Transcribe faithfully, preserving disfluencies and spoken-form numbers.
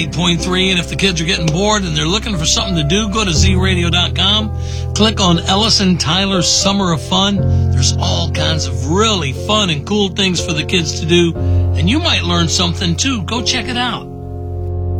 eight point three, and if the kids are getting bored and they're looking for something to do, go to z radio dot com, click on Ellison Tyler's Summer of Fun. There's all kinds of really fun and cool things for the kids to do, and you might learn something too. Go check it out.